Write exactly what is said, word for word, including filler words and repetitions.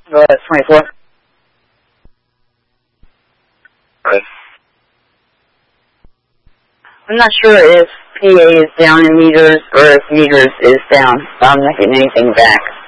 Go ahead, twenty-four. Right. I'm not sure if P A is down in meters or if meters is down. I'm not getting anything back.